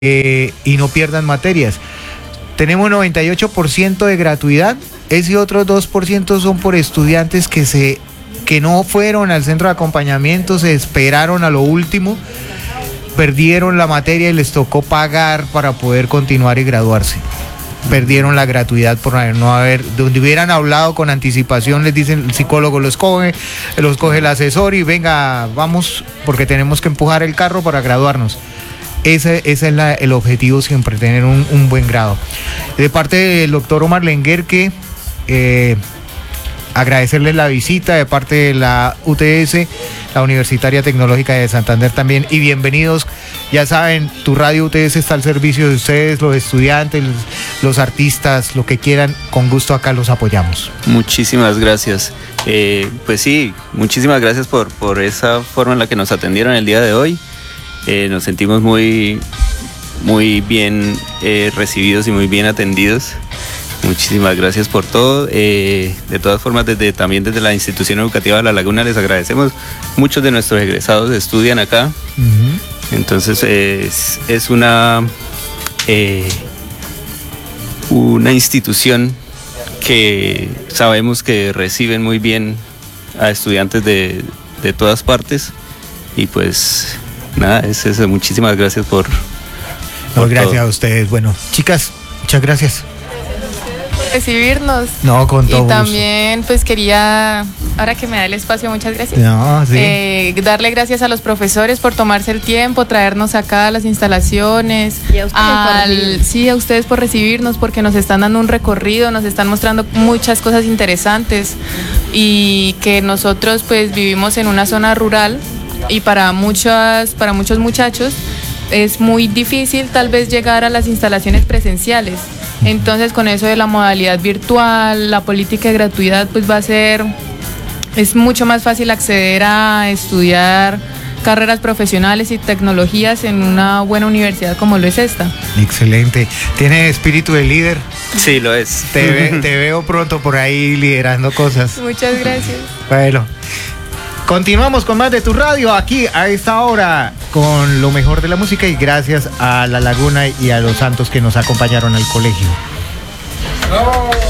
y no pierdan materias. Tenemos 98% de gratuidad. Ese otro 2% son por estudiantes que no fueron al centro de acompañamiento, se esperaron a lo último, perdieron la materia y les tocó pagar para poder continuar y graduarse. Perdieron la gratuidad por no haber, donde hubieran hablado con anticipación, les dicen, el psicólogo los coge el asesor y venga, vamos, porque tenemos que empujar el carro para graduarnos. Ese es el objetivo siempre, tener un buen grado. De parte del doctor Omar Lenguerque, agradecerles la visita de parte de la UTS, la Universitaria Tecnológica de Santander también, y bienvenidos. Ya saben, tu radio UTS está al servicio de ustedes, los estudiantes, los artistas, lo que quieran, con gusto acá los apoyamos. Muchísimas gracias. Pues sí, muchísimas gracias por esa forma en la que nos atendieron el día de hoy. Nos sentimos muy bien recibidos y muy bien atendidos. Muchísimas gracias por todo. De todas formas, también desde la institución educativa de La Laguna les agradecemos. Muchos de nuestros egresados estudian acá. Uh-huh. Entonces es una institución que sabemos que reciben muy bien a estudiantes de todas partes. Y pues nada, es eso. Muchísimas gracias por gracias todo. A ustedes. Bueno, chicas, muchas gracias. Recibirnos. No, con todo y también pues quería, ahora que me da el espacio, muchas gracias. No, sí. Darle gracias a los profesores por tomarse el tiempo, traernos acá a las instalaciones. Y a ustedes por recibirnos, porque nos están dando un recorrido, nos están mostrando muchas cosas interesantes y que nosotros pues vivimos en una zona rural y para muchos muchachos es muy difícil tal vez llegar a las instalaciones presenciales. Entonces con eso de la modalidad virtual, la política de gratuidad, pues es mucho más fácil acceder a estudiar carreras profesionales y tecnologías en una buena universidad como lo es esta. Excelente. ¿Tiene espíritu de líder? Sí, lo es. Te veo pronto por ahí liderando cosas. Muchas gracias. Bueno. Continuamos con más de tu radio aquí a esta hora con lo mejor de la música y gracias a La Laguna y a los Santos que nos acompañaron al colegio. ¡Bravo!